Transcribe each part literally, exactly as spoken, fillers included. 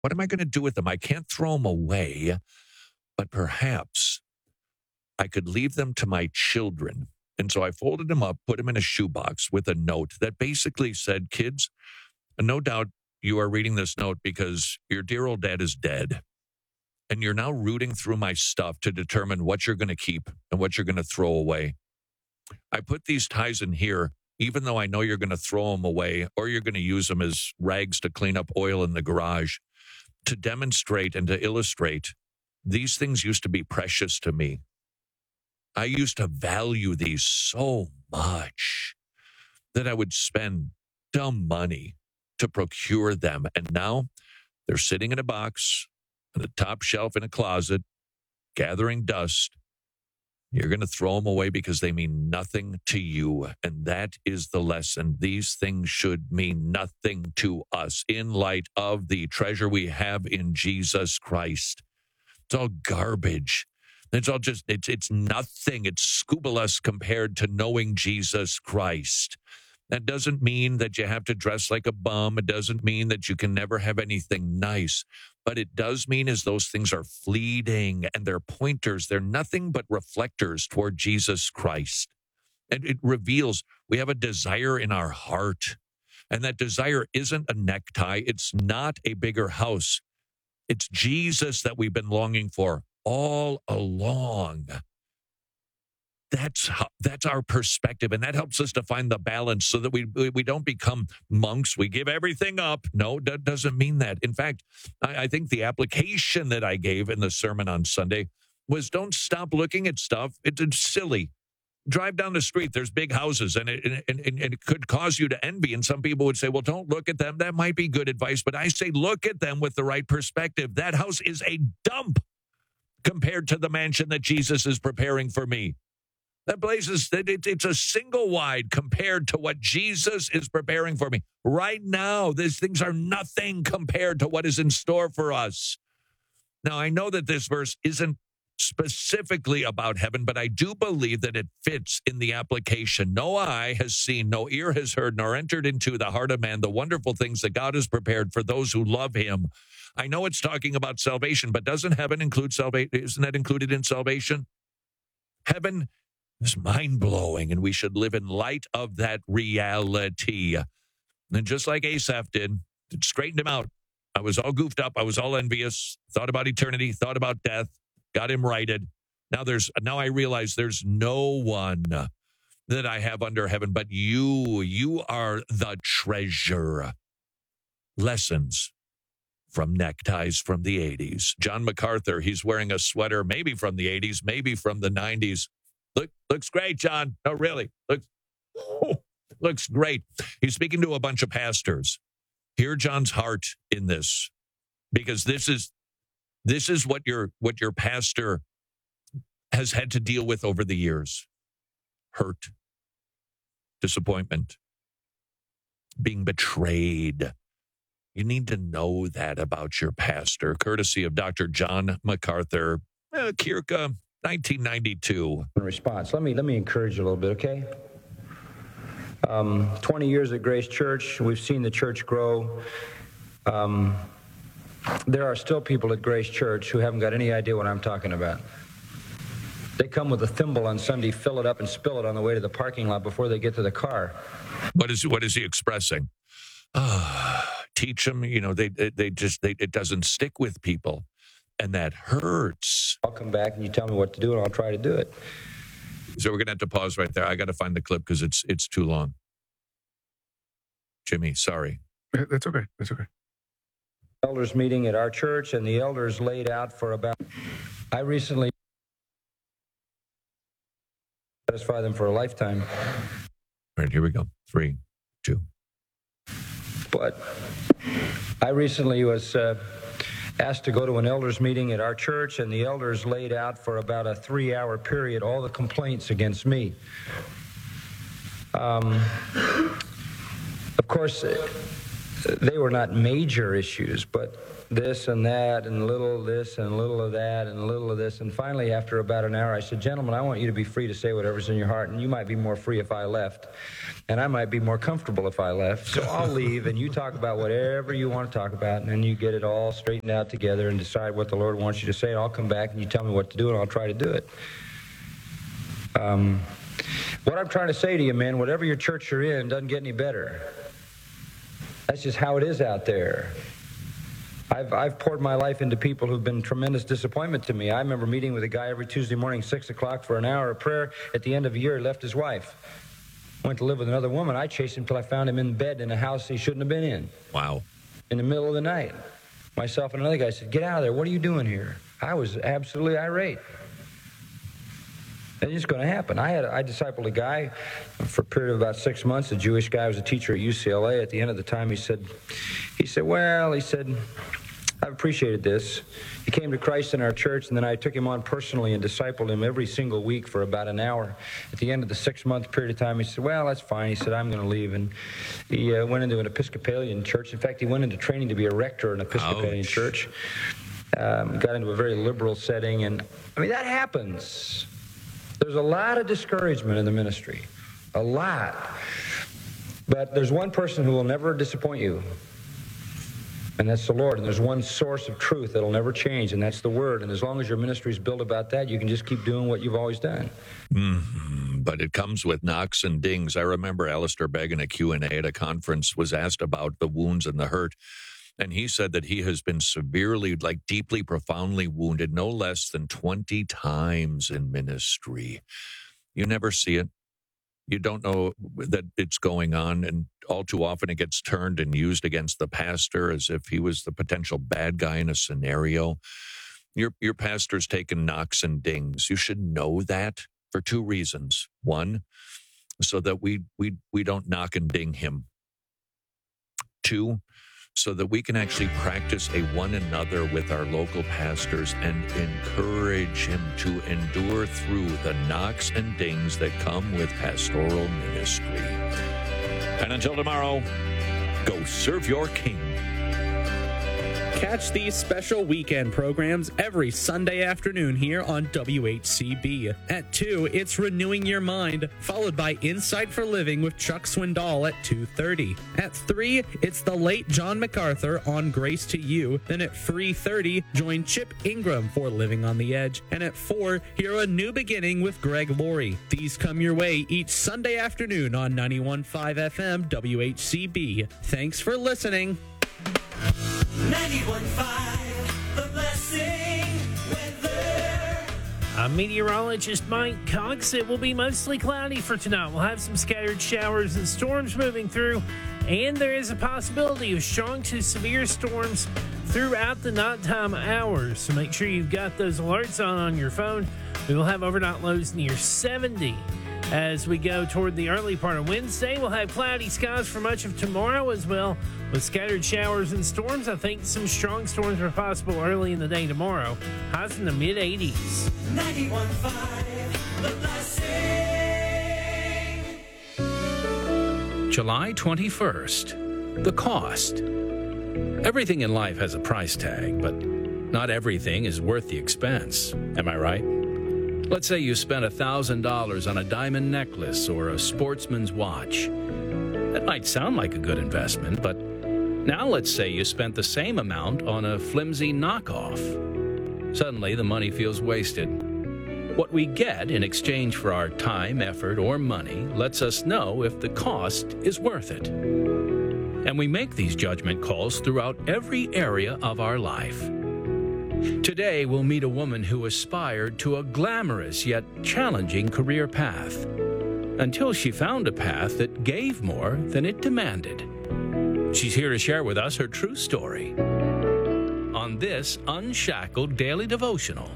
What am I going to do with them? I can't throw them away, but perhaps I could leave them to my children. And so I folded them up, put them in a shoebox with a note that basically said, kids, no doubt you are reading this note because your dear old dad is dead. And you're now rooting through my stuff to determine what you're going to keep and what you're going to throw away. I put these ties in here, even though I know you're going to throw them away or you're going to use them as rags to clean up oil in the garage, to demonstrate and to illustrate these things used to be precious to me. I used to value these so much that I would spend dumb money to procure them. And now they're sitting in a box on the top shelf in a closet, gathering dust. You're going to throw them away because they mean nothing to you. And that is the lesson. These things should mean nothing to us in light of the treasure we have in Jesus Christ. It's all garbage. It's all just, it's it's nothing. It's scubalus compared to knowing Jesus Christ. That doesn't mean that you have to dress like a bum. It doesn't mean that you can never have anything nice. But it does mean as those things are fleeting and they're pointers. They're nothing but reflectors toward Jesus Christ. And it reveals we have a desire in our heart. And that desire isn't a necktie. It's not a bigger house. It's Jesus that we've been longing for all along. That's how, that's our perspective, and that helps us to find the balance so that we we don't become monks. We give everything up. No, that doesn't mean that. In fact, I, I think the application that I gave in the sermon on Sunday was don't stop looking at stuff. It, it's silly. Drive down the street. There's big houses, and it, and, and, and it could cause you to envy. And some people would say, well, don't look at them. That might be good advice. But I say look at them with the right perspective. That house is a dump compared to the mansion that Jesus is preparing for me. That place is, it's a single wide compared to what Jesus is preparing for me. Right now, these things are nothing compared to what is in store for us. Now, I know that this verse isn't specifically about heaven, but I do believe that it fits in the application. No eye has seen, no ear has heard, nor entered into the heart of man the wonderful things that God has prepared for those who love him. I know it's talking about salvation, but doesn't heaven include salvation? Isn't that included in salvation? Heaven is mind-blowing, and we should live in light of that reality. And just like Asaph did, it straightened him out. I was all goofed up. I was all envious, thought about eternity, thought about death, got him righted. Now there's now I realize there's no one that I have under heaven but you. You are the treasure. Lessons from neckties from the eighties. John MacArthur, he's wearing a sweater, maybe from the eighties, maybe from the nineties. Look, looks great, John. No, really. Looks, oh, looks great. He's speaking to a bunch of pastors. Hear John's heart in this, because this is this is what your what your pastor has had to deal with over the years. Hurt, disappointment, being betrayed. You need to know that about your pastor, courtesy of Doctor John MacArthur, uh, Kirka, nineteen ninety-two. In response, let me let me encourage you a little bit, okay? Um, twenty years at Grace Church, we've seen the church grow. Um, there are still people at Grace Church who haven't got any idea what I'm talking about. They come with a thimble on Sunday, fill it up, and spill it on the way to the parking lot before they get to the car. What is what is he expressing? Ah. Teach them, you know, they they just, they, it doesn't stick with people. And that hurts. I'll come back and you tell me what to do and I'll try to do it. So we're going to have to pause right there. I got to find the clip because it's it's too long. Jimmy, sorry. That's okay. That's okay. Elders meeting at our church, and the elders laid out for about, I recently satisfy them for a lifetime. All right, here we go. Three, two. But I recently was uh, asked to go to an elders meeting at our church, and the elders laid out for about a three-hour period all the complaints against me. Um, of course, they were not major issues, but this and that and a little of this and a little of that and a little of this. And finally, after about an hour, I said, gentlemen, I want you to be free to say whatever's in your heart, and you might be more free if I left, and I might be more comfortable if I left. So I'll leave, and you talk about whatever you want to talk about, and then you get it all straightened out together and decide what the Lord wants you to say, and I'll come back and you tell me what to do, and I'll try to do it. Um, what I'm trying to say to you, men, whatever your church you're in doesn't get any better. That's just how it is out there. I've, I've poured my life into people who've been tremendous disappointment to me. I remember meeting with a guy every Tuesday morning, six o'clock, for an hour of prayer. At the end of a year, he left his wife. Went to live with another woman. I chased him till I found him in bed in a house he shouldn't have been in. Wow. In the middle of the night. Myself and another guy said, get out of there. What are you doing here? I was absolutely irate. It's just going to happen. I had I discipled a guy for a period of about six months. A Jewish guy, was a teacher at U C L A. At the end of the time, he said, he said, well, he said, I've appreciated this. He came to Christ in our church, and then I took him on personally and discipled him every single week for about an hour. At the end of the six-month period of time, he said, well, that's fine. He said, I'm going to leave. And he uh, went into an Episcopalian church. In fact, he went into training to be a rector in an Episcopalian Ouch. church. Um, got into a very liberal setting. And, I mean, that happens. There's a lot of discouragement in the ministry. A lot. But there's one person who will never disappoint you. And that's the Lord. And there's one source of truth that'll never change, and that's the Word. And as long as your ministry is built about that, you can just keep doing what you've always done. Mm-hmm. But it comes with knocks and dings. I remember Alistair Begg in a Q and A at a conference was asked about the wounds and the hurt. And he said that he has been severely, like deeply, profoundly wounded no less than twenty times in ministry. You never see it. You don't know that it's going on, and all too often it gets turned and used against the pastor as if he was the potential bad guy in a scenario. Your your pastor's taking knocks and dings. You should know that for two reasons. One, so that we we we don't knock and ding him. Two, so that we can actually practice a one another with our local pastors and encourage him to endure through the knocks and dings that come with pastoral ministry. And until tomorrow, go serve your King. Catch these special weekend programs every Sunday afternoon here on W H C B. At two, it's Renewing Your Mind, followed by Insight for Living with Chuck Swindoll at two thirty. At three, it's the late John MacArthur on Grace to You. Then at three thirty, join Chip Ingram for Living on the Edge. And at four, hear A New Beginning with Greg Laurie. These come your way each Sunday afternoon on ninety-one point five F M W H C B. Thanks for listening. ninety-one point five, The Blessing Weather. I'm meteorologist Mike Cox. It will be mostly cloudy for tonight. We'll have some scattered showers and storms moving through, and there is a possibility of strong to severe storms throughout the nighttime hours. So make sure you've got those alerts on on your phone. We will have overnight lows near seventy. As we go toward the early part of Wednesday, we'll have cloudy skies for much of tomorrow as well, with scattered showers and storms. I think some strong storms are possible early in the day tomorrow. Highs in the mid eighties. ninety-one point five, The Blessing. July twenty-first. The cost. Everything in life has a price tag, but not everything is worth the expense. Am I right? Let's say you spent one thousand dollars on a diamond necklace or a sportsman's watch. That might sound like a good investment, but now let's say you spent the same amount on a flimsy knockoff. Suddenly, the money feels wasted. What we get in exchange for our time, effort, or money lets us know if the cost is worth it. And we make these judgment calls throughout every area of our life. Today, we'll meet a woman who aspired to a glamorous yet challenging career path until she found a path that gave more than it demanded. She's here to share with us her true story on this Unshackled Daily Devotional.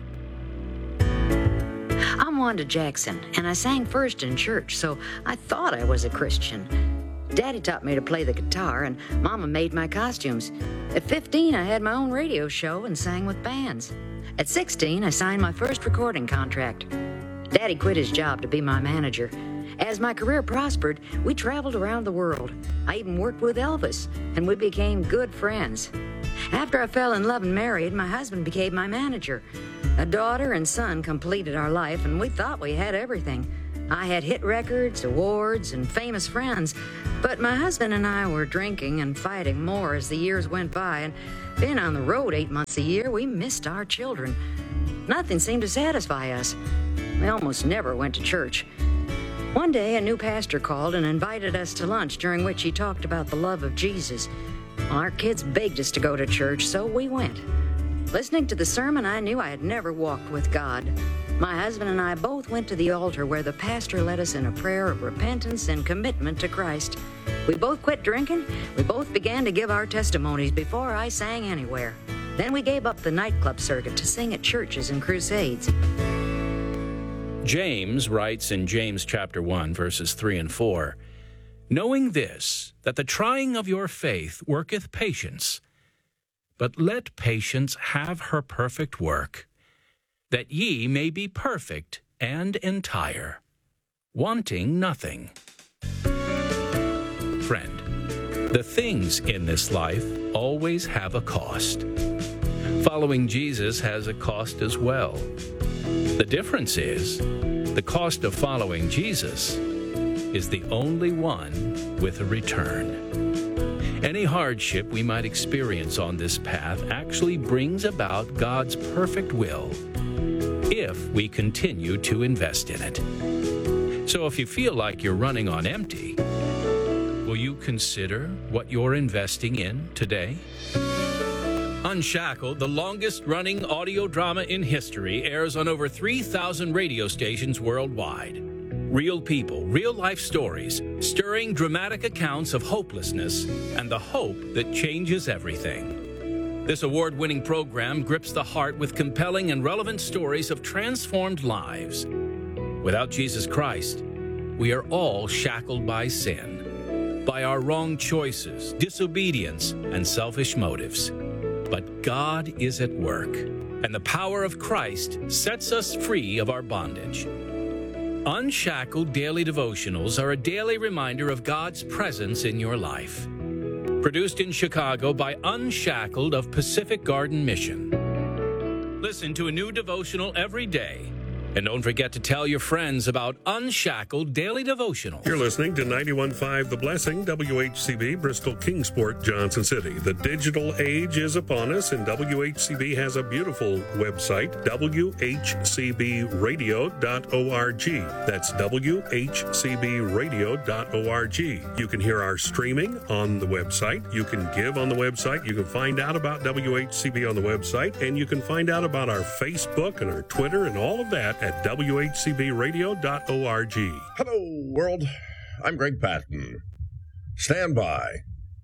I'm Wanda Jackson, and I sang first in church, so I thought I was a Christian. Daddy taught me to play the guitar, and Mama made my costumes. At fifteen, I had my own radio show and sang with bands. At sixteen, I signed my first recording contract. Daddy quit his job to be my manager, As my career prospered, we traveled around the world. I even worked with Elvis, and we became good friends. After I fell in love and married, my husband became my manager. A daughter and son completed our life, and we thought we had everything. I had hit records, awards, and famous friends, but my husband and I were drinking and fighting more as the years went by, and being on the road eight months a year, we missed our children. Nothing seemed to satisfy us. We almost never went to church. One day, a new pastor called and invited us to lunch, during which he talked about the love of Jesus. Well, our kids begged us to go to church, so we went. Listening to the sermon, I knew I had never walked with God. My husband and I both went to the altar where the pastor led us in a prayer of repentance and commitment to Christ. We both quit drinking. We both began to give our testimonies before I sang anywhere. Then we gave up the nightclub circuit to sing at churches and crusades. James writes in James chapter one, verses three and four, knowing this, that the trying of your faith worketh patience, but let patience have her perfect work, that ye may be perfect and entire, wanting nothing. Friend, the things in this life always have a cost. Following Jesus has a cost as well. The difference is, the cost of following Jesus is the only one with a return. Any hardship we might experience on this path actually brings about God's perfect will if we continue to invest in it. So if you feel like you're running on empty, will you consider what you're investing in today? Unshackled, the longest-running audio drama in history, airs on over three thousand radio stations worldwide. Real people, real-life stories, stirring dramatic accounts of hopelessness and the hope that changes everything. This award-winning program grips the heart with compelling and relevant stories of transformed lives. Without Jesus Christ, we are all shackled by sin, by our wrong choices, disobedience, and selfish motives. But God is at work, and the power of Christ sets us free of our bondage. Unshackled Daily Devotionals are a daily reminder of God's presence in your life. Produced in Chicago by Unshackled of Pacific Garden Mission. Listen to a new devotional every day. And don't forget to tell your friends about Unshackled Daily Devotionals. You're listening to ninety-one point five The Blessing, W H C B, Bristol, Kingsport, Johnson City. The digital age is upon us, and W H C B has a beautiful website, w h c b radio dot org. That's w h c b radio dot org. You can hear our streaming on the website. You can give on the website. You can find out about W H C B on the website, and you can find out about our Facebook and our Twitter and all of that at w h c b radio dot org. Hello, world. I'm Greg Patton. Stand by.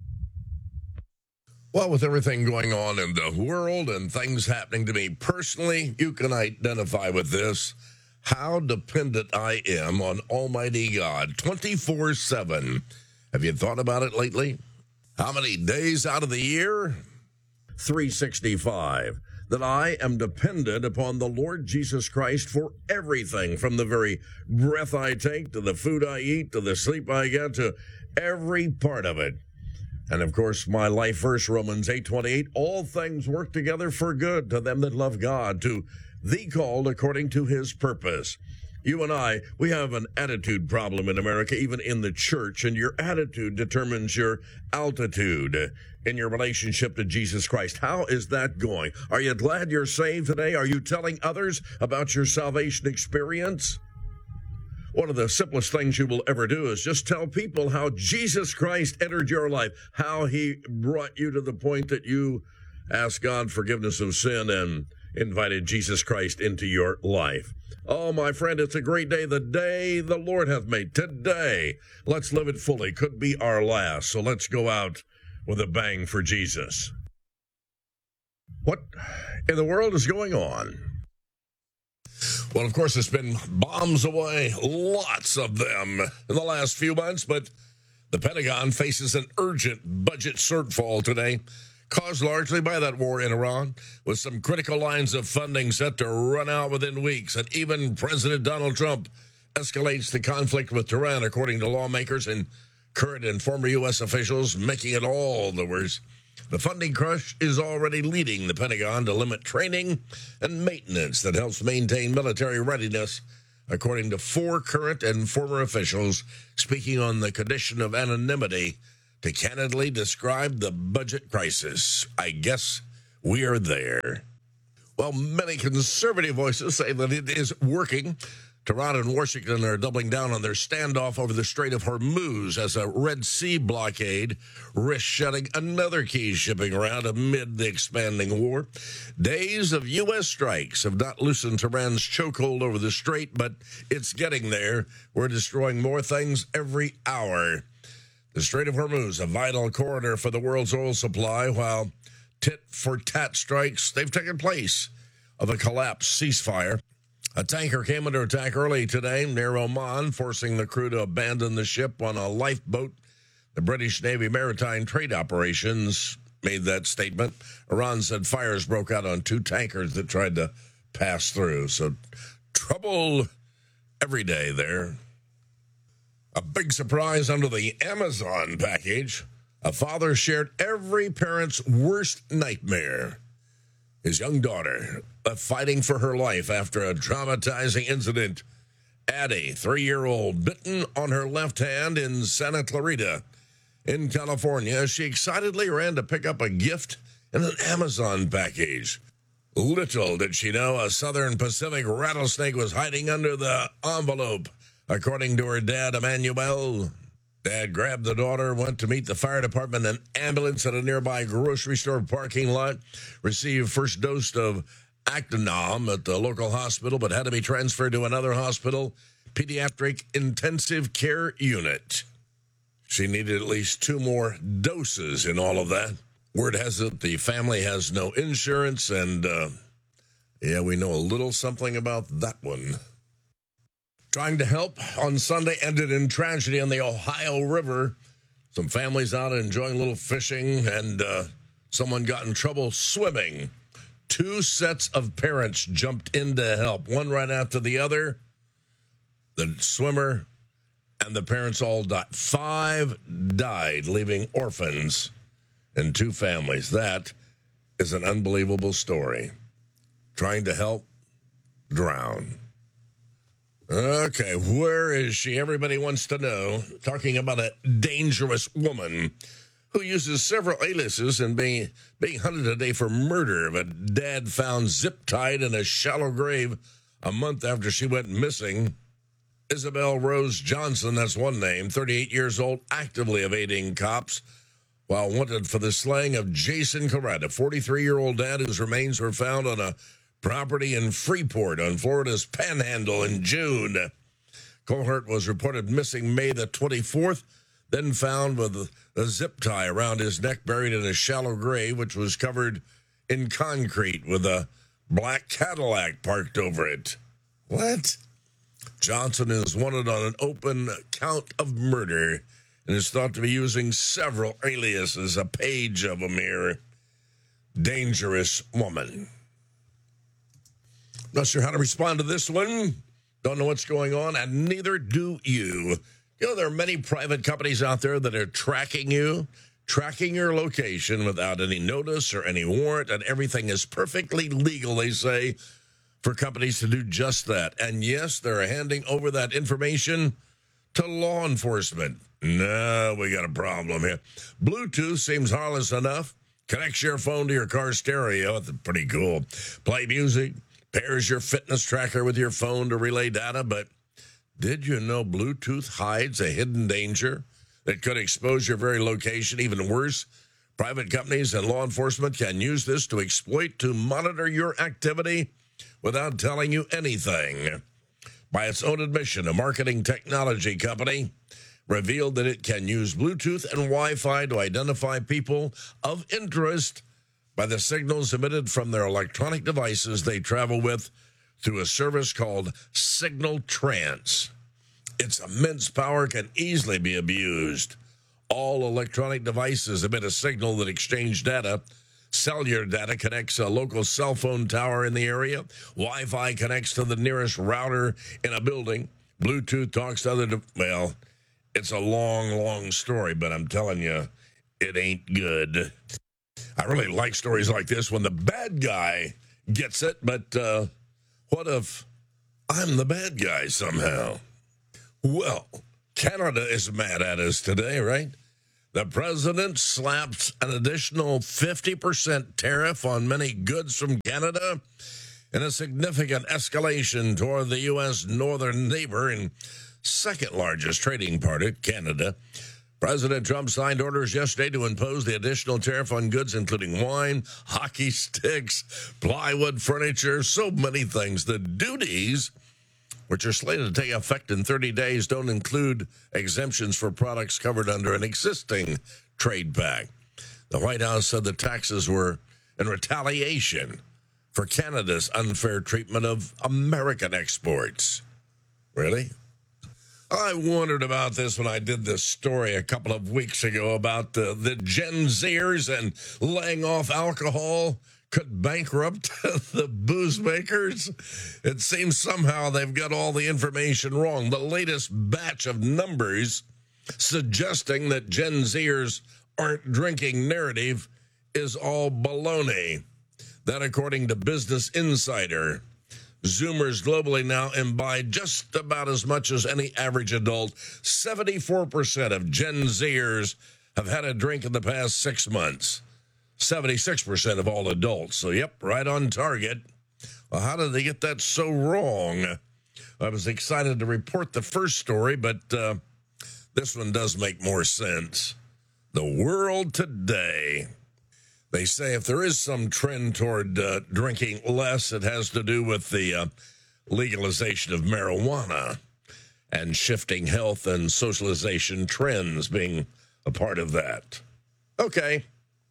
Well, with everything going on in the world and things happening to me personally, you can identify with this. How dependent I am on Almighty God twenty-four seven. Have you thought about it lately? How many days out of the year? three sixty-five. That I am dependent upon the Lord Jesus Christ for everything, from the very breath I take, to the food I eat, to the sleep I get, to every part of it. And of course, my life verse, Romans eight twenty-eight, all things work together for good to them that love God, to the called according to his purpose. You and I, we have an attitude problem in America, even in the church, and your attitude determines your altitude in your relationship to Jesus Christ. How is that going? Are you glad you're saved today? Are you telling others about your salvation experience? One of the simplest things you will ever do is just tell people how Jesus Christ entered your life, how he brought you to the point that you asked God forgiveness of sin and invited Jesus Christ into your life. Oh, my friend, it's a great day, the day the Lord hath made. Today, let's live it fully. Could be our last, so let's go out with a bang for Jesus. What in the world is going on? Well, of course, it's been bombs away, lots of them in the last few months, but the Pentagon faces an urgent budget shortfall today, caused largely by that war in Iran, with some critical lines of funding set to run out within weeks, and even President Donald Trump escalates the conflict with Tehran, according to lawmakers and current and former U S officials, making it all the worse. The funding crush is already leading the Pentagon to limit training and maintenance that helps maintain military readiness, according to four current and former officials speaking on the condition of anonymity to candidly describe the budget crisis. I guess we are there. Well, many conservative voices say that it is working. Tehran and Washington are doubling down on their standoff over the Strait of Hormuz as a Red Sea blockade risks shutting another key shipping route amid the expanding war. Days of U S strikes have not loosened Tehran's chokehold over the strait, but it's getting there. We're destroying more things every hour. The Strait of Hormuz, a vital corridor for the world's oil supply, while tit-for-tat strikes, they've taken place of a collapsed ceasefire. A tanker came under attack early today near Oman, forcing the crew to abandon the ship on a lifeboat. The British Navy Maritime Trade Operations made that statement. Iran said fires broke out on two tankers that tried to pass through. So trouble every day there. A big surprise under the Amazon package. A father shared every parent's worst nightmare. His young daughter left fighting for her life after a traumatizing incident. Addie, three-year-old, bitten on her left hand in Santa Clarita in California. She excitedly ran to pick up a gift in an Amazon package. Little did she know a Southern Pacific rattlesnake was hiding under the envelope, according to her dad, Emmanuel. Dad grabbed the daughter, went to meet the fire department and ambulance at a nearby grocery store parking lot, received first dose of Actinom at the local hospital, but had to be transferred to another hospital, pediatric intensive care unit. She needed at least two more doses in all of that. Word has it the family has no insurance, and, uh, yeah, we know a little something about that one. Trying to help on Sunday ended in tragedy on the Ohio River. Some families out enjoying a little fishing, and uh, someone got in trouble swimming. Two sets of parents jumped in to help, one right after the other. The swimmer and the parents all died. Five died, leaving orphans and two families. That is an unbelievable story. Trying to help, drown. Okay, where is she? Everybody wants to know. Talking about a dangerous woman who uses several aliases and being, being hunted today for murder of a dad found zip-tied in a shallow grave a month after she went missing. Isabel Rose Johnson, that's one name, thirty-eight years old, actively evading cops while wanted for the slaying of Jason Corrett, a forty-three-year-old dad whose remains were found on a property in Freeport on Florida's Panhandle in June. Colhart was reported missing May the twenty-fourth, then found with a zip tie around his neck, buried in a shallow grave, which was covered in concrete with a black Cadillac parked over it. What? Johnson is wanted on an open count of murder and is thought to be using several aliases, a page of them here. Dangerous woman. Not sure how to respond to this one. Don't know what's going on, and neither do you. You know, there are many private companies out there that are tracking you, tracking your location without any notice or any warrant, and everything is perfectly legal, they say, for companies to do just that. And yes, they're handing over that information to law enforcement. No, we got a problem here. Bluetooth seems harmless enough. Connects your phone to your car stereo. That's pretty cool. Play music. Pairs your fitness tracker with your phone to relay data, but did you know Bluetooth hides a hidden danger that could expose your very location? Even worse, private companies and law enforcement can use this to exploit, to monitor your activity without telling you anything. By its own admission, a marketing technology company revealed that it can use Bluetooth and Wi-Fi to identify people of interest by the signals emitted from their electronic devices they travel with through a service called Signal Trance. Its immense power can easily be abused. All electronic devices emit a signal that exchange data. Cellular data connects a local cell phone tower in the area. Wi-Fi connects to the nearest router in a building. Bluetooth talks to other, de- well, it's a long, long story, but I'm telling you, it ain't good. I really like stories like this when the bad guy gets it, but uh, what if I'm the bad guy somehow? Well, Canada is mad at us today, right? The president slaps an additional fifty percent tariff on many goods from Canada in a significant escalation toward the U S northern neighbor and second largest trading partner, Canada. President Trump signed orders yesterday to impose the additional tariff on goods including wine, hockey sticks, plywood, furniture, so many things. The duties, which are slated to take effect in thirty days, don't include exemptions for products covered under an existing trade pact. The White House said the taxes were in retaliation for Canada's unfair treatment of American exports. Really? I wondered about this when I did this story a couple of weeks ago about the, the Gen Zers and laying off alcohol could bankrupt the booze makers. It seems somehow they've got all the information wrong. The latest batch of numbers suggesting that Gen Zers aren't drinking narrative is all baloney. That, according to Business Insider, Zoomers globally now imbibe just about as much as any average adult. seventy-four percent of Gen Zers have had a drink in the past six months. seventy-six percent of all adults. So, yep, right on target. Well, how did they get that so wrong? I was excited to report the first story, but uh, this one does make more sense. The world today. They say if there is some trend toward uh, drinking less, it has to do with the uh, legalization of marijuana and shifting health and socialization trends being a part of that. Okay.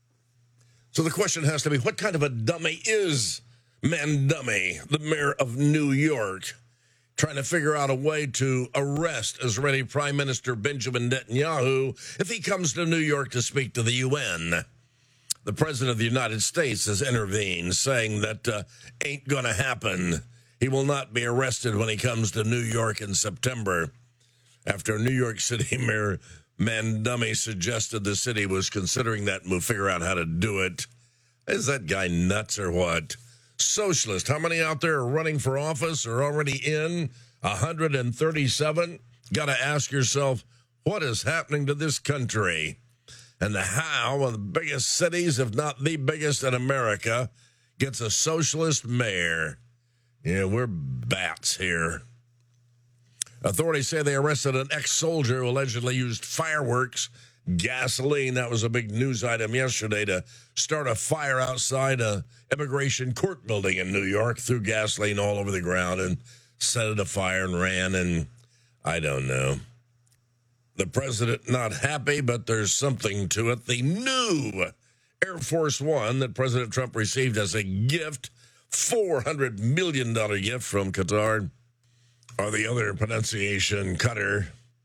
So the question has to be, what kind of a dummy is Mandummy, the mayor of New York, trying to figure out a way to arrest Israeli Prime Minister Benjamin Netanyahu if he comes to New York to speak to the U N? The President of the United States has intervened, saying that uh, ain't going to happen. He will not be arrested when he comes to New York in September, after New York City Mayor Mandummy suggested the city was considering that and will figure out how to do it. Is that guy nuts or what? Socialist. How many out there are running for office or already in? one hundred thirty-seven? Got to ask yourself, what is happening to this country? And the how one of the biggest cities, if not the biggest in America, gets a socialist mayor. Yeah, we're bats here. Authorities say they arrested an ex-soldier who allegedly used fireworks, gasoline. That was a big news item yesterday, to start a fire outside a immigration court building in New York, threw gasoline all over the ground and set it afire and ran, and I don't know. The president not happy, but there's something to it. The new Air Force One that President Trump received as a gift, four hundred million dollars gift from Qatar, or the other pronunciation, Qatar.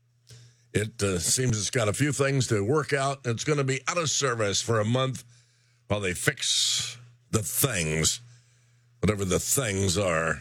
It uh, seems it's got a few things to work out. It's going to be out of service for a month while they fix the things, whatever the things are.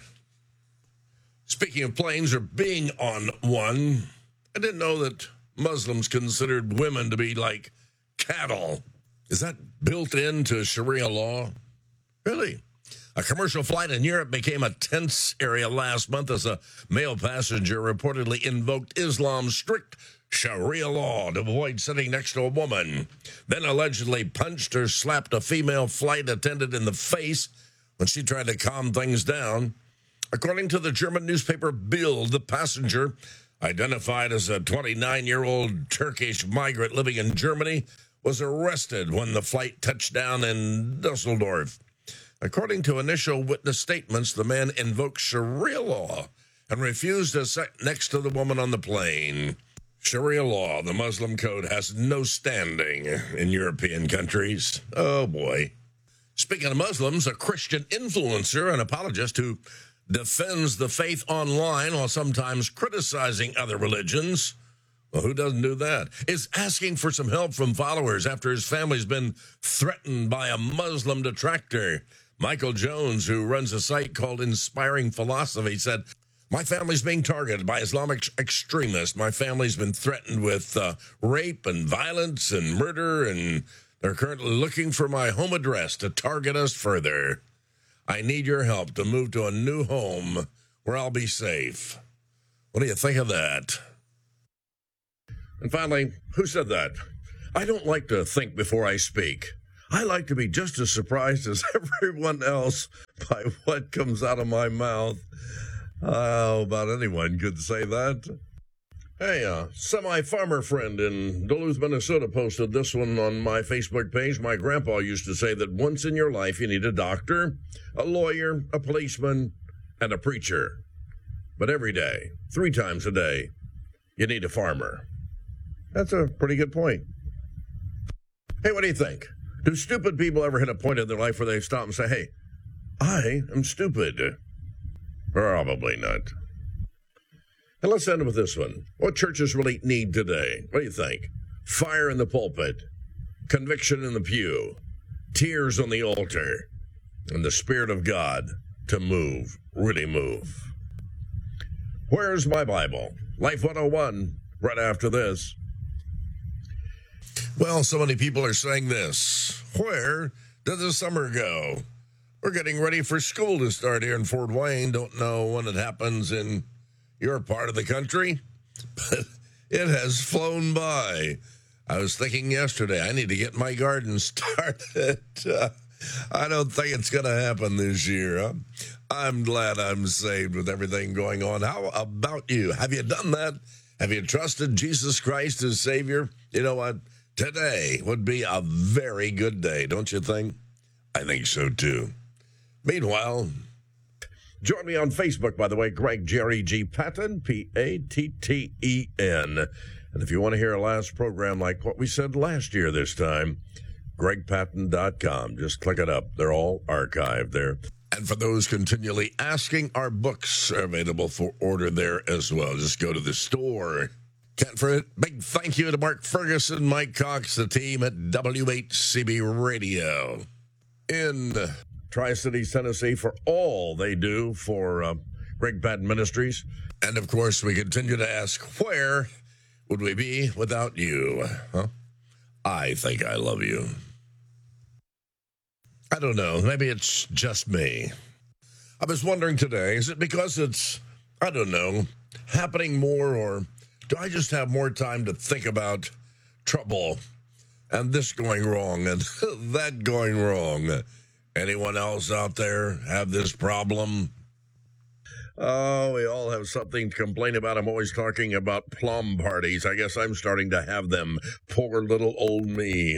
Speaking of planes or being on one, I didn't know that Muslims considered women to be like cattle. Is that built into Sharia law? Really? A commercial flight in Europe became a tense area last month as a male passenger reportedly invoked Islam's strict Sharia law to avoid sitting next to a woman, then allegedly punched or slapped a female flight attendant in the face when she tried to calm things down. According to the German newspaper Bild, the passenger, identified as a twenty-nine-year-old Turkish migrant living in Germany, was arrested when the flight touched down in Dusseldorf. According to initial witness statements, the man invoked Sharia law and refused to sit next to the woman on the plane. Sharia law, the Muslim code, has no standing in European countries. Oh, boy. Speaking of Muslims, a Christian influencer and apologist who defends the faith online while sometimes criticizing other religions, well, who doesn't do that, is asking for some help from followers after his family's been threatened by a Muslim detractor. Michael Jones, who runs a site called Inspiring Philosophy, said, My family's being targeted by Islamic extremists. My family's been threatened with uh, rape and violence and murder, and they're currently looking for my home address to target us further. I need your help to move to a new home where I'll be safe. What do you think of that? And finally, who said that? I don't like to think before I speak. I like to be just as surprised as everyone else by what comes out of my mouth. How about anyone could say that? Hey, a semi-farmer friend in Duluth, Minnesota posted this one on my Facebook page. My grandpa used to say that once in your life you need a doctor, a lawyer, a policeman, and a preacher. But every day, three times a day, you need a farmer. That's a pretty good point. Hey, what do you think? Do stupid people ever hit a point in their life where they stop and say, hey, I am stupid? Probably not. And let's end with this one. What churches really need today? What do you think? Fire in the pulpit, conviction in the pew, tears on the altar, and the Spirit of God to move, really move. Where's my Bible? Life one oh one, right after this. Well, so many people are saying this. Where did the summer go? We're getting ready for school to start here in Fort Wayne. Don't know when it happens in your part of the country, but it has flown by. I was thinking yesterday, I need to get my garden started. Uh, I don't think it's going to happen this year. Huh? I'm glad I'm saved with everything going on. How about you? Have you done that? Have you trusted Jesus Christ as Savior? You know what? Today would be a very good day, don't you think? I think so, too. Meanwhile, join me on Facebook, by the way, Greg Jerry G. Patton, P A T T E N. And if you want to hear a last program like what we said last year this time, greg patton dot com. Just click it up. They're all archived there. And for those continually asking, our books are available for order there as well. Just go to the store. Can't forget, big thank you to Mark Ferguson, Mike Cox, the team at W H C B Radio in Tri-Cities, Tennessee, for all they do for uh, Greg Patton Ministries. And, of course, we continue to ask, where would we be without you? Huh? I think I love you. I don't know. Maybe it's just me. I was wondering today, is it because it's, I don't know, happening more, or do I just have more time to think about trouble and this going wrong and that going wrong? Anyone else out there have this problem? Oh, we all have something to complain about. I'm always talking about plum parties. I guess I'm starting to have them. Poor little old me.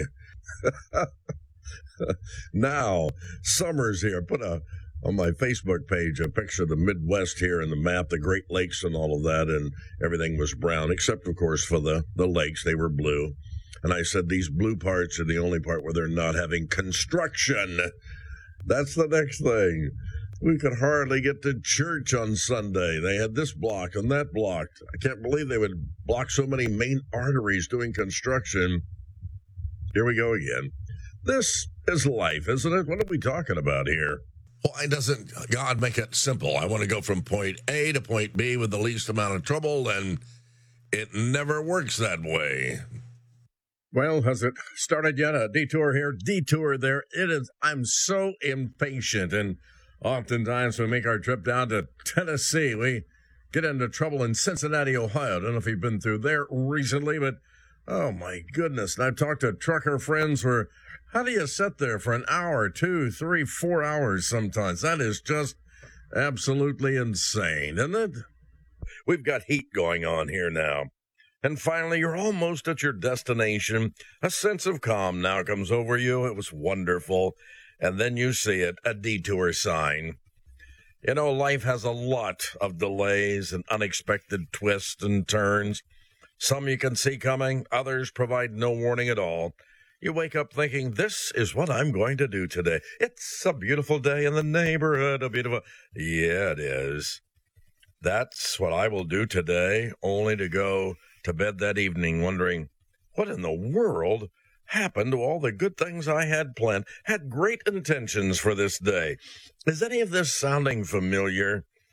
Now, summer's here. Put a on my Facebook page a picture of the Midwest here and the map, the Great Lakes and all of that, and everything was brown, except, of course, for the, the lakes. They were blue. And I said these blue parts are the only part where they're not having construction. That's the next thing. We could hardly get to church on Sunday. They had this block and that blocked. I can't believe they would block so many main arteries doing construction. Here we go again. This is life, isn't it? What are we talking about here? Why doesn't God make it simple? I want to go from point A to point B with the least amount of trouble, and it never works that way. Well, has it started yet? A detour here, detour there. It is. I'm so impatient, and oftentimes we make our trip down to Tennessee. We get into trouble in Cincinnati, Ohio. I don't know if you've been through there recently, but oh my goodness. And I've talked to trucker friends where, how do you sit there for an hour, two, three, four hours sometimes? That is just absolutely insane, isn't it? We've got heat going on here now. And finally, you're almost at your destination. A sense of calm now comes over you. It was wonderful. And then you see it, a detour sign. You know, life has a lot of delays and unexpected twists and turns. Some you can see coming, others provide no warning at all. You wake up thinking, this is what I'm going to do today. It's a beautiful day in the neighborhood, a beautiful... Yeah, it is. That's what I will do today, only to go to bed that evening wondering, what in the world happened to all the good things I had planned, had great intentions for this day? Is any of this sounding familiar?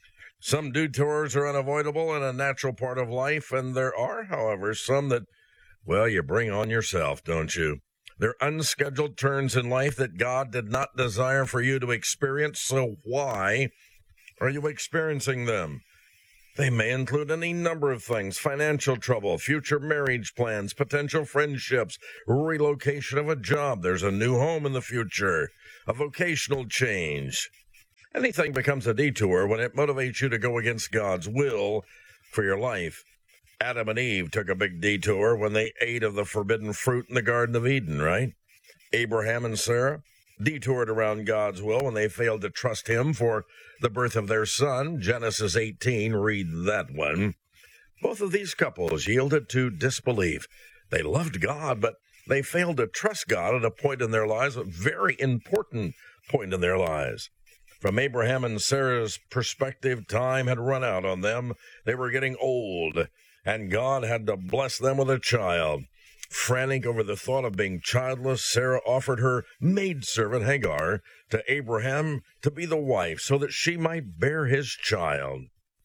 Some detours are unavoidable and a natural part of life, and there are, however, some that, well, you bring on yourself, don't you? They're unscheduled turns in life that God did not desire for you to experience, so why are you experiencing them? They may include any number of things: financial trouble, future marriage plans, potential friendships, relocation of a job, there's a new home in the future, a vocational change. Anything becomes a detour when it motivates you to go against God's will for your life. Adam and Eve took a big detour when they ate of the forbidden fruit in the Garden of Eden, right? Abraham and Sarah detoured around God's will when they failed to trust him for the birth of their son. Genesis eighteen, read that one. Both of these couples yielded to disbelief. They loved God, but they failed to trust God at a point in their lives, a very important point in their lives. From Abraham and Sarah's perspective, time had run out on them. They were getting old, and God had to bless them with a child. Frantic over the thought of being childless, Sarah offered her maidservant Hagar to Abraham to be the wife so that she might bear his child.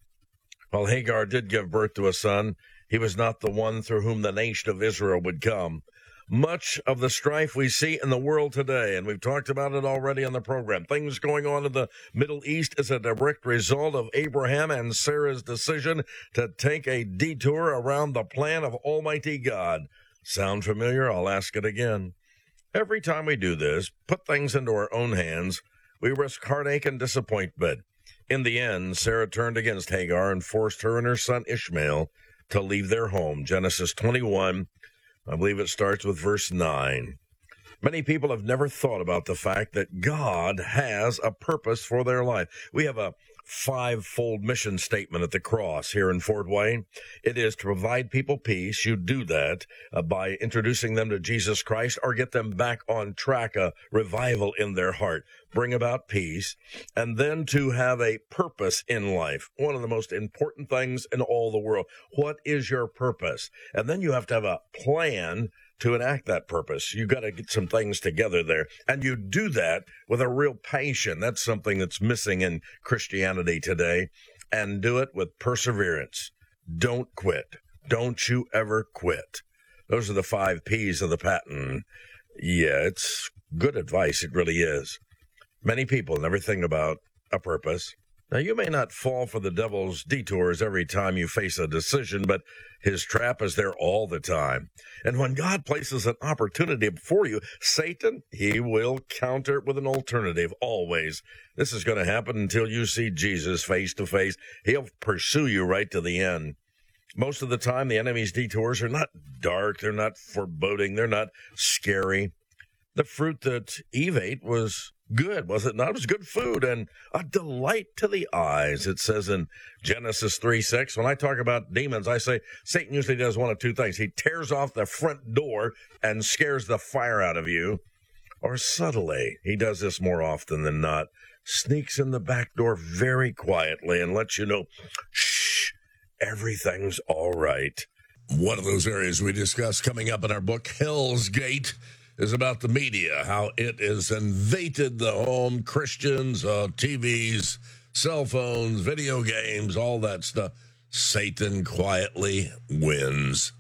While Hagar did give birth to a son, he was not the one through whom the nation of Israel would come. Much of the strife we see in the world today, and we've talked about it already on the program, things going on in the Middle East is a direct result of Abraham and Sarah's decision to take a detour around the plan of Almighty God. Sound familiar? I'll ask it again. Every time we do this, put things into our own hands, we risk heartache and disappointment. In the end, Sarah turned against Hagar and forced her and her son Ishmael to leave their home. Genesis twenty-one, I believe it starts with verse nine. Many people have never thought about the fact that God has a purpose for their life. We have a five-fold mission statement at the cross here in Fort Wayne. It is to provide people peace. You do that uh, by introducing them to Jesus Christ or get them back on track, a revival in their heart, bring about peace, and then to have a purpose in life. One of the most important things in all the world. What is your purpose? And then you have to have a plan to enact that purpose. You got to get some things together there. And you do that with a real passion. That's something that's missing in Christianity today. And do it with perseverance. Don't quit. Don't you ever quit. Those are the five P's of the patent. Yeah, it's good advice. It really is. Many people never think about a purpose. Now, you may not fall for the devil's detours every time you face a decision, but his trap is there all the time. And when God places an opportunity before you, Satan, he will counter it with an alternative, always. This is going to happen until you see Jesus face to face. He'll pursue you right to the end. Most of the time, the enemy's detours are not dark, they're not foreboding, they're not scary. The fruit that Eve ate was good, was it not? It was good food and a delight to the eyes. It says in Genesis three six, when I talk about demons, I say Satan usually does one of two things. He tears off the front door and scares the fire out of you, or subtly, he does this more often than not, sneaks in the back door very quietly and lets you know, shh, everything's all right. One of those areas we discuss coming up in our book, Hell's Gate, is about the media, how it has invaded the home, Christians, uh, T Vs, cell phones, video games, all that stuff. Satan quietly wins.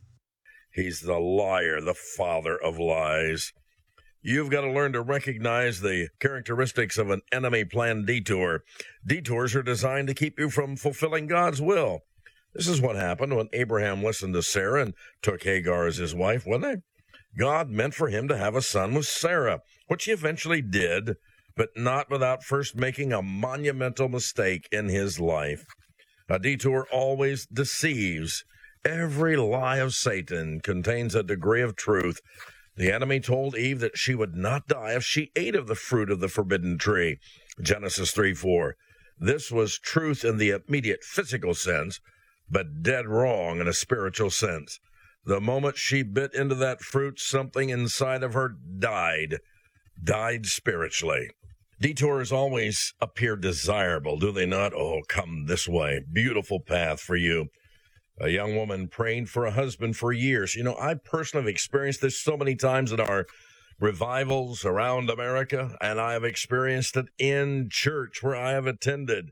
He's the liar, the father of lies. You've got to learn to recognize the characteristics of an enemy-planned detour. Detours are designed to keep you from fulfilling God's will. This is what happened when Abraham listened to Sarah and took Hagar as his wife, wasn't it? God meant for him to have a son with Sarah, which he eventually did, but not without first making a monumental mistake in his life. A detour always deceives. Every lie of Satan contains a degree of truth. The enemy told Eve that she would not die if she ate of the fruit of the forbidden tree. Genesis three four. This was truth in the immediate physical sense, but dead wrong in a spiritual sense. The moment she bit into that fruit, something inside of her died, died spiritually. Detours always appear desirable, do they not? Oh, come this way. Beautiful path for you. A young woman prayed for a husband for years. You know, I personally have experienced this so many times in our revivals around America, and I have experienced it in church where I have attended.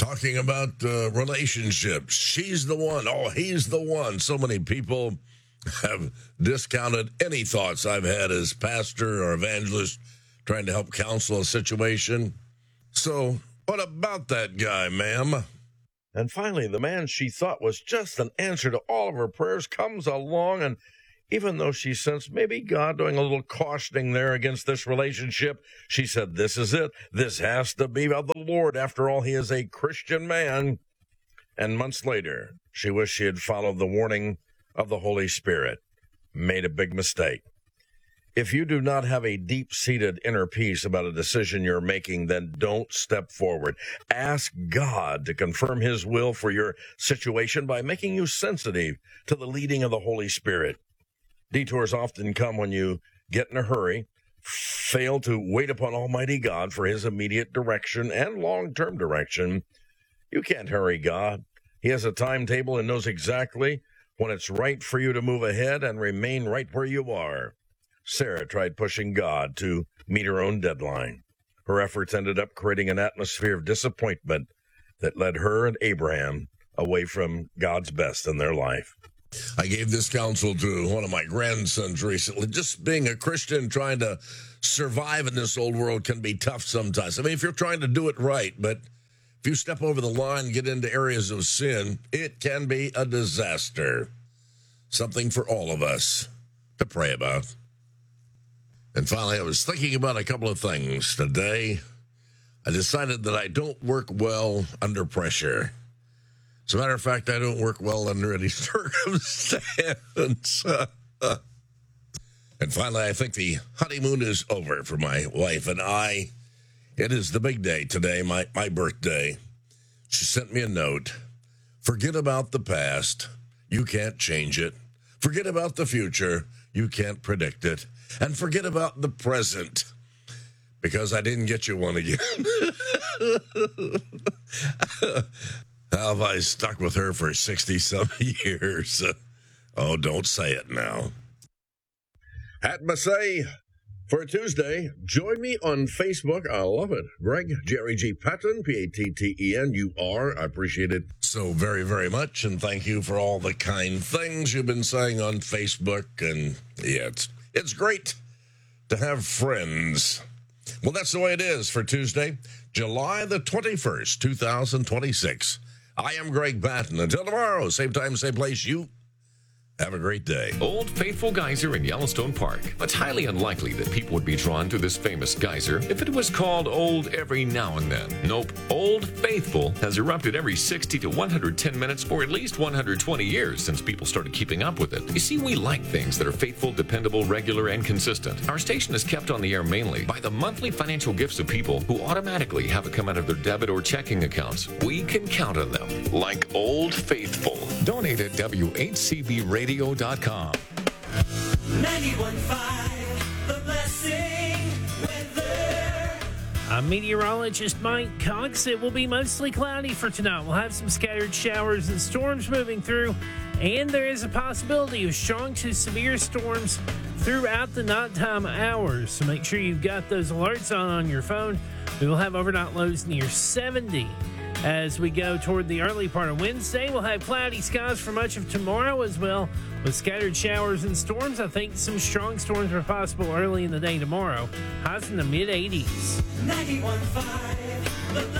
talking about uh, relationships. She's the one. Oh, he's the one. So many people have discounted any thoughts I've had as pastor or evangelist trying to help counsel a situation. So what about that guy, ma'am? And finally, the man she thought was just an answer to all of her prayers comes along, and even though she sensed maybe God doing a little cautioning there against this relationship, she said, this is it. This has to be of the Lord. After all, he is a Christian man. And months later, she wished she had followed the warning of the Holy Spirit. Made a big mistake. If you do not have a deep-seated inner peace about a decision you're making, then don't step forward. Ask God to confirm his will for your situation by making you sensitive to the leading of the Holy Spirit. Detours often come when you get in a hurry, fail to wait upon Almighty God for his immediate direction and long-term direction. You can't hurry God. He has a timetable and knows exactly when it's right for you to move ahead and remain right where you are. Sarah tried pushing God to meet her own deadline. Her efforts ended up creating an atmosphere of disappointment that led her and Abraham away from God's best in their life. I gave this counsel to one of my grandsons recently. Just being a Christian, trying to survive in this old world can be tough sometimes. I mean, if you're trying to do it right, but if you step over the line, get into areas of sin, it can be a disaster. Something for all of us to pray about. And finally, I was thinking about a couple of things today. I decided that I don't work well under pressure. As a matter of fact, I don't work well under any circumstance. And finally, I think the honeymoon is over for my wife and I. It is the big day today, my, my birthday. She sent me a note. Forget about the past. You can't change it. Forget about the future. You can't predict it. And forget about the present, because I didn't get you one again. How have I stuck with her for sixty-some years? Oh, don't say it now. Hat Massey for Tuesday. Join me on Facebook. I love it. Greg, Jerry G. Patton, P A T T E N. You are. I appreciate it so very, very much. And thank you for all the kind things you've been saying on Facebook. And yeah, it's, it's great to have friends. Well, that's the way it is for Tuesday, July the twenty-first, two thousand twenty-six. I am Greg Patton. Until tomorrow, same time, same place, you have a great day. Old Faithful Geyser in Yellowstone Park. It's highly unlikely that people would be drawn to this famous geyser if it was called old every now and then. Nope. Old Faithful has erupted every sixty to one hundred ten minutes for at least one hundred twenty years since people started keeping up with it. You see, we like things that are faithful, dependable, regular, and consistent. Our station is kept on the air mainly by the monthly financial gifts of people who automatically have it come out of their debit or checking accounts. We can count on them, like Old Faithful. Donate at W H C B radio dot com. ninety-one point five, The Blessing Weather. I'm meteorologist Mike Cox. It will be mostly cloudy for tonight. We'll have some scattered showers and storms moving through, and there is a possibility of strong to severe storms throughout the nighttime hours. So make sure you've got those alerts on on your phone. We will have overnight lows near seventy. As we go toward the early part of Wednesday, we'll have cloudy skies for much of tomorrow as well, with scattered showers and storms. I think some strong storms are possible early in the day tomorrow. Highs in the mid eighties. ninety-one point five, The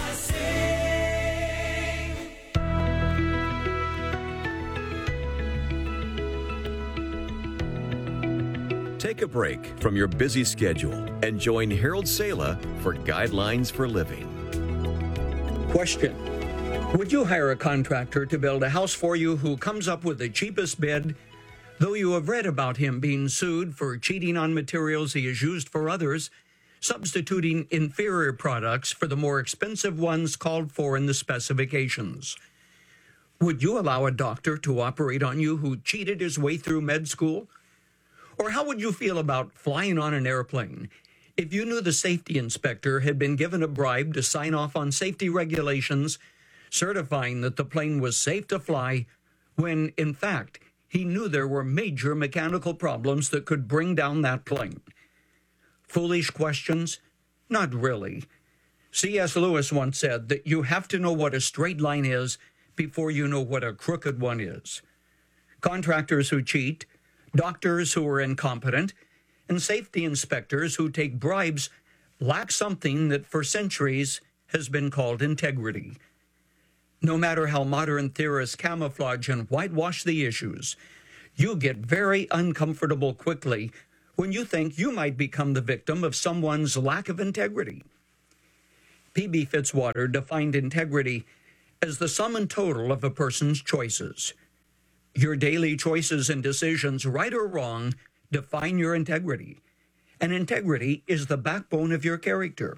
Blessing. Take a break from your busy schedule and join Harold Sala for Guidelines for Living. Question: would you hire a contractor to build a house for you who comes up with the cheapest bid, though you have read about him being sued for cheating on materials he has used for others, substituting inferior products for the more expensive ones called for in the specifications? Would you allow a doctor to operate on you who cheated his way through med school? Or how would you feel about flying on an airplane if you knew the safety inspector had been given a bribe to sign off on safety regulations certifying that the plane was safe to fly, when, in fact, he knew there were major mechanical problems that could bring down that plane? Foolish questions? Not really. C S. Lewis once said that you have to know what a straight line is before you know what a crooked one is. Contractors who cheat, doctors who are incompetent, and safety inspectors who take bribes lack something that for centuries has been called integrity. No matter how modern theorists camouflage and whitewash the issues, you get very uncomfortable quickly when you think you might become the victim of someone's lack of integrity. P B. Fitzwater defined integrity as the sum and total of a person's choices. Your daily choices and decisions, right or wrong, define your integrity, and integrity is the backbone of your character.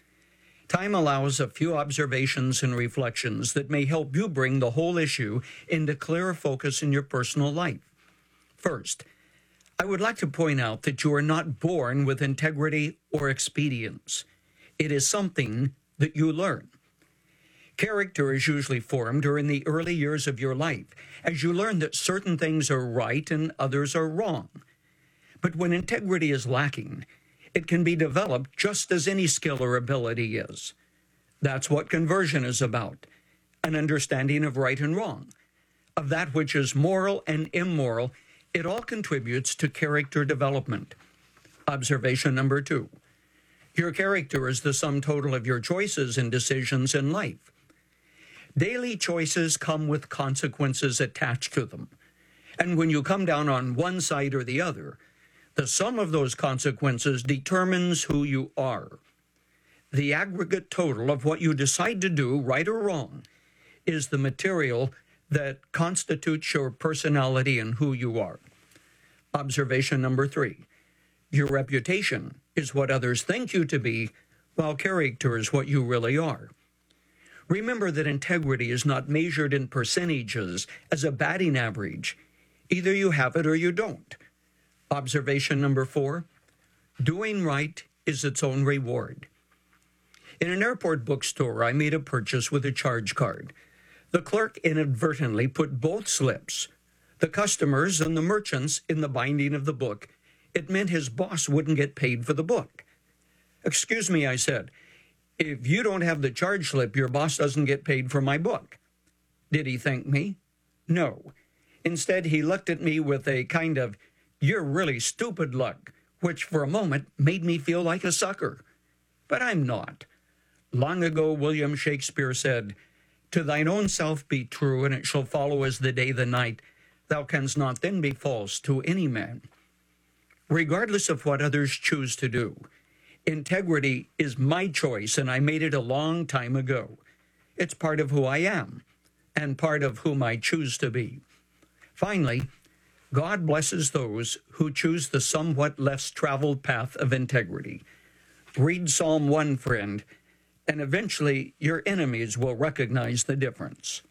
Time allows a few observations and reflections that may help you bring the whole issue into clearer focus in your personal life. First, I would like to point out that you are not born with integrity or expedience. It is something that you learn. Character is usually formed during the early years of your life, as you learn that certain things are right and others are wrong. But when integrity is lacking, it can be developed just as any skill or ability is. That's what conversion is about, an understanding of right and wrong, of that which is moral and immoral. It all contributes to character development. Observation number two. Your character is the sum total of your choices and decisions in life. Daily choices come with consequences attached to them. And when you come down on one side or the other, the sum of those consequences determines who you are. The aggregate total of what you decide to do, right or wrong, is the material that constitutes your personality and who you are. Observation number three. Your reputation is what others think you to be, while character is what you really are. Remember that integrity is not measured in percentages as a batting average. Either you have it or you don't. Observation number four. Doing right is its own reward. In an airport bookstore, I made a purchase with a charge card. The clerk inadvertently put both slips, the customers and the merchants, in the binding of the book. It meant his boss wouldn't get paid for the book. "Excuse me," I said. "If you don't have the charge slip, your boss doesn't get paid for my book." Did he thank me? No. Instead, he looked at me with a kind of, "You're really stupid" look, which for a moment made me feel like a sucker. But I'm not. Long ago, William Shakespeare said, "To thine own self be true, and it shall follow as the day the night. Thou canst not then be false to any man." Regardless of what others choose to do, integrity is my choice, and I made it a long time ago. It's part of who I am, and part of whom I choose to be. Finally, God blesses those who choose the somewhat less traveled path of integrity. Read Psalm one, friend, and eventually your enemies will recognize the difference.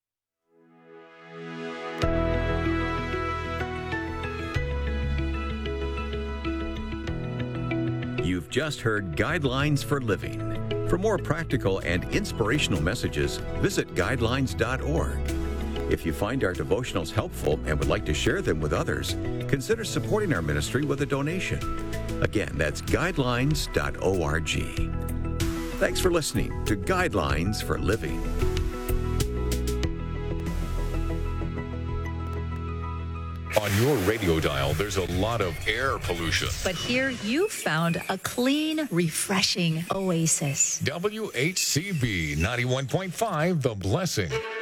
You've just heard Guidelines for Living. For more practical and inspirational messages, visit guidelines dot org. If you find our devotionals helpful and would like to share them with others, consider supporting our ministry with a donation. Again, that's guidelines dot org. Thanks for listening to Guidelines for Living. On your radio dial, there's a lot of air pollution. But here you found a clean, refreshing oasis. W H C B ninety-one point five, The Blessing.